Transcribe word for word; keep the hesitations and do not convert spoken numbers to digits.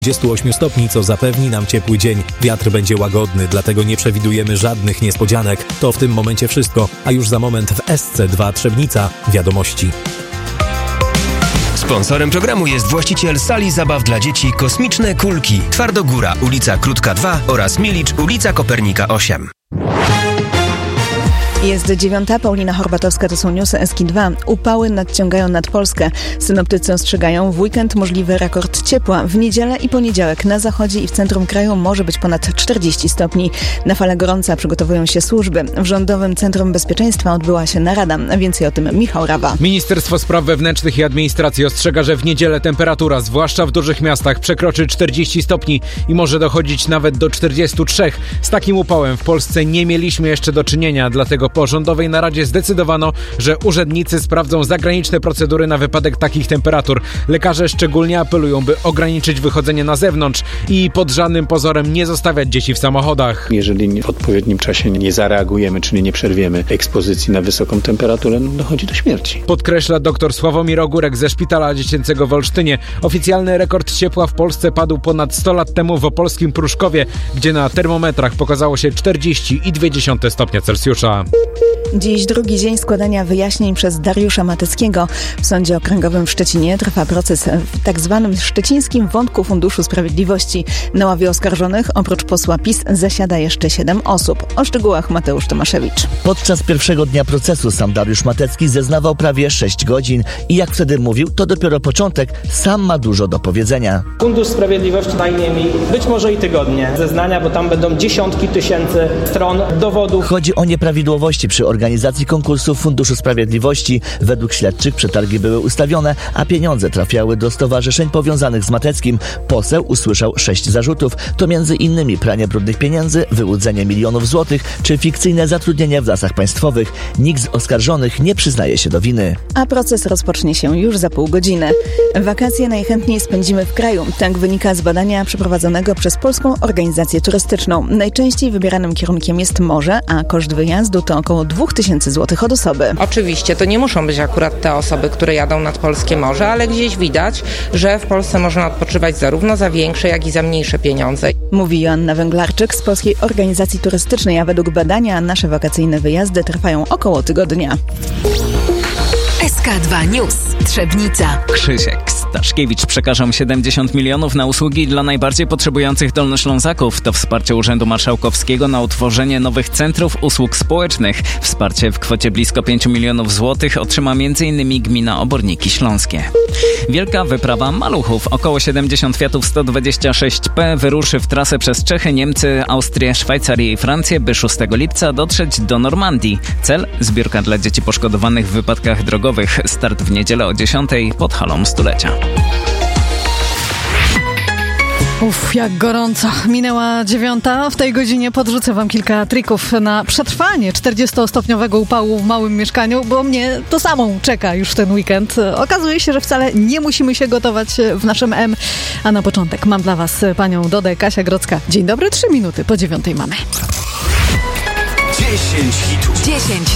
dwudziestu ośmiu stopni, co zapewni nam ciepły dzień. Wiatr będzie łagodny, dlatego nie przewidujemy żadnych niespodzianek. To w tym momencie wszystko, a już za moment w S C dwa Trzebnica wiadomości. Sponsorem programu jest właściciel sali zabaw dla dzieci Kosmiczne Kulki. Twardogóra, ulica Krótka dwa oraz Milicz, ulica Kopernika osiem. Jest dziewiąta, Paulina Horbatowska, to są newsy S K dwa. Upały nadciągają nad Polskę. Synoptycy ostrzegają, w weekend możliwy rekord ciepła. W niedzielę i poniedziałek na zachodzie i w centrum kraju może być ponad czterdzieści stopni. Na falę gorąca przygotowują się służby. W Rządowym Centrum Bezpieczeństwa odbyła się narada. Więcej o tym Michał Rawa. Ministerstwo Spraw Wewnętrznych i Administracji ostrzega, że w niedzielę temperatura, zwłaszcza w dużych miastach, przekroczy czterdzieści stopni i może dochodzić nawet do czterdziestu trzech. Z takim upałem w Polsce nie mieliśmy jeszcze do czynienia, dlatego po rządowej naradzie zdecydowano, że urzędnicy sprawdzą zagraniczne procedury na wypadek takich temperatur. Lekarze szczególnie apelują, by ograniczyć wychodzenie na zewnątrz i pod żadnym pozorem nie zostawiać dzieci w samochodach. Jeżeli w odpowiednim czasie nie zareagujemy, czyli nie przerwiemy ekspozycji na wysoką temperaturę, no dochodzi do śmierci. Podkreśla dr Sławomir Ogórek ze Szpitala Dziecięcego w Olsztynie. Oficjalny rekord ciepła w Polsce padł ponad sto lat temu w opolskim Pruszkowie, gdzie na termometrach pokazało się czterdzieści przecinek dwa stopnia Celsjusza. Dziś drugi dzień składania wyjaśnień przez Dariusza Mateckiego. W Sądzie Okręgowym w Szczecinie trwa proces w tak zwanym szczecińskim wątku Funduszu Sprawiedliwości. Na ławie oskarżonych oprócz posła PiS zasiada jeszcze siedem osób. O szczegółach Mateusz Tomaszewicz. Podczas pierwszego dnia procesu sam Dariusz Matecki zeznawał prawie sześć godzin i jak wtedy mówił, to dopiero początek, sam ma dużo do powiedzenia. Fundusz Sprawiedliwości zajmie mi być może i tygodnie zeznania, bo tam będą dziesiątki tysięcy stron dowodów. Chodzi o nieprawidłowości przy organizacji konkursu Funduszu Sprawiedliwości. Według śledczych przetargi były ustawione, a pieniądze trafiały do stowarzyszeń powiązanych z Mateckim. Poseł usłyszał sześć zarzutów. To między innymi pranie brudnych pieniędzy, wyłudzenie milionów złotych czy fikcyjne zatrudnienie w Lasach Państwowych. Nikt z oskarżonych nie przyznaje się do winy. A proces rozpocznie się już za pół godziny. Wakacje najchętniej spędzimy w kraju. Tak wynika z badania przeprowadzonego przez Polską Organizację Turystyczną. Najczęściej wybieranym kierunkiem jest morze, a koszt wyjazdu to około dwa tysiące złotych od osoby. Oczywiście to nie muszą być akurat te osoby, które jadą nad polskie morze, ale gdzieś widać, że w Polsce można odpoczywać zarówno za większe, jak i za mniejsze pieniądze. Mówi Joanna Węglarczyk z Polskiej Organizacji Turystycznej, a według badania nasze wakacyjne wyjazdy trwają około tygodnia. S K dwa News. Trzebnica. Krzysiek Staszkiewicz przekażą siedemdziesiąt milionów na usługi dla najbardziej potrzebujących Dolnoślązaków. To wsparcie Urzędu Marszałkowskiego na utworzenie nowych centrów usług społecznych. Wsparcie w kwocie blisko pięć milionów złotych otrzyma m.in. gmina Oborniki Śląskie. Wielka wyprawa maluchów. Około siedemdziesiąt Fiatów sto dwadzieścia sześć P wyruszy w trasę przez Czechy, Niemcy, Austrię, Szwajcarię i Francję, by szóstego lipca dotrzeć do Normandii. Cel? Zbiórka dla dzieci poszkodowanych w wypadkach drogowych. Start w niedzielę o dziesiątej pod halą stulecia. Uff, jak gorąco. Minęła dziewiąta. W tej godzinie podrzucę wam kilka trików na przetrwanie czterdziestostopniowego upału w małym mieszkaniu, bo mnie to samo czeka już ten weekend. Okazuje się, że wcale nie musimy się gotować w naszym M. A na początek mam dla was panią Dodę, Kasia Grodzka. Dzień dobry, trzy minuty po dziewiątej mamy. dziesięć hitów. dziesięć